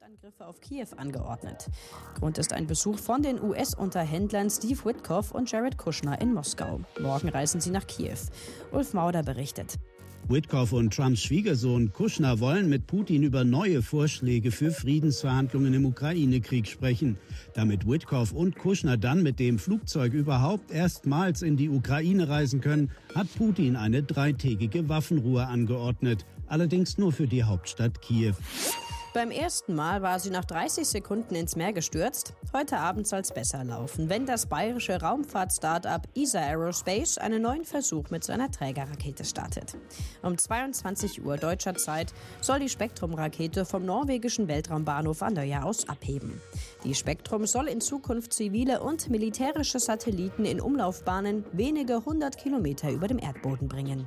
Luftangriffe auf Kiew angeordnet. Grund ist ein Besuch von den US-Unterhändlern Steve Witkoff und Jared Kushner in Moskau. Morgen reisen sie nach Kiew. Ulf Mauder berichtet. Witkoff und Trumps Schwiegersohn Kushner wollen mit Putin über neue Vorschläge für Friedensverhandlungen im Ukraine-Krieg sprechen. Damit Witkoff und Kushner dann mit dem Flugzeug überhaupt erstmals in die Ukraine reisen können, hat Putin eine 3-tägige Waffenruhe angeordnet. Allerdings nur für die Hauptstadt Kiew. Beim ersten Mal war sie nach 30 Sekunden ins Meer gestürzt. Heute Abend soll es besser laufen, wenn das bayerische Raumfahrt-Startup ESA Aerospace einen neuen Versuch mit seiner Trägerrakete startet. Um 22 Uhr deutscher Zeit soll die Spektrum-Rakete vom norwegischen Weltraumbahnhof Andøya aus abheben. Die Spektrum soll in Zukunft zivile und militärische Satelliten in Umlaufbahnen wenige 100 Kilometer über dem Erdboden bringen.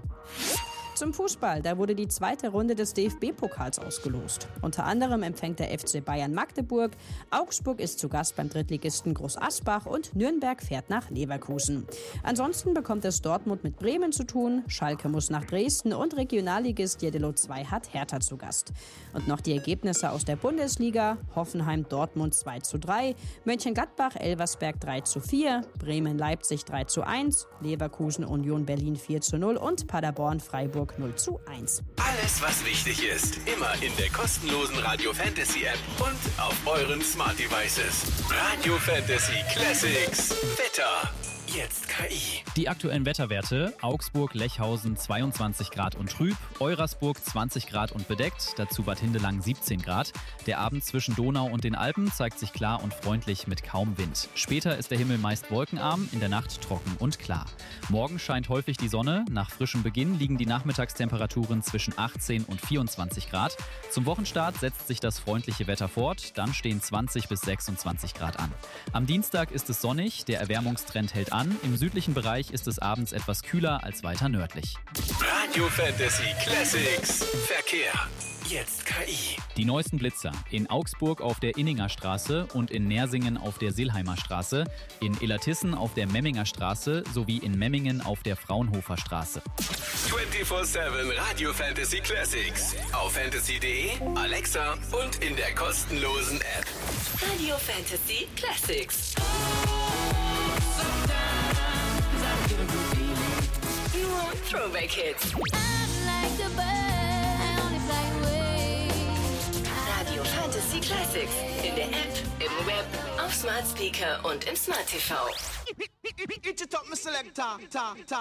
Zum Fußball, da wurde die zweite Runde des DFB-Pokals ausgelost. Unter anderem empfängt der FC Bayern Magdeburg, Augsburg ist zu Gast beim Drittligisten Groß Asbach und Nürnberg fährt nach Leverkusen. Ansonsten bekommt es Dortmund mit Bremen zu tun, Schalke muss nach Dresden und Regionalligist Jeddelo 2 hat Hertha zu Gast. Und noch die Ergebnisse aus der Bundesliga: Hoffenheim Dortmund 2:3, Mönchengladbach Elversberg 3:4, Bremen Leipzig 3:1, Leverkusen Union Berlin 4:0 und Paderborn Freiburg 0:1. Alles, was wichtig ist, immer in der kostenlosen Radio Fantasy App und auf euren Smart Devices. Radio Fantasy Classics. Wetter. Jetzt KI. Die aktuellen Wetterwerte: Augsburg-Lechhausen 22 Grad und trüb, Eurasburg 20 Grad und bedeckt, dazu Bad Hindelang 17 Grad. Der Abend zwischen Donau und den Alpen zeigt sich klar und freundlich mit kaum Wind. Später ist der Himmel meist wolkenarm, in der Nacht trocken und klar. Morgen scheint häufig die Sonne. Nach frischem Beginn liegen die Nachmittagstemperaturen zwischen 18 und 24 Grad. Zum Wochenstart setzt sich das freundliche Wetter fort, dann stehen 20 bis 26 Grad an. Am Dienstag ist es sonnig, der Erwärmungstrend hält an. Im südlichen Bereich ist es abends etwas kühler als weiter nördlich. Radio Fantasy Classics. Verkehr. Jetzt KI. Die neuesten Blitzer: in Augsburg auf der Inninger Straße und in Nersingen auf der Seelheimer Straße, in Illertissen auf der Memminger Straße sowie in Memmingen auf der Fraunhofer Straße. 24/7 Radio Fantasy Classics. Auf fantasy.de, Alexa und in der kostenlosen App. Radio Fantasy Classics. Nur Throwback Hits. Radio Fantasy Classics. In der App, im Web, auf Smart Speaker und im Smart TV.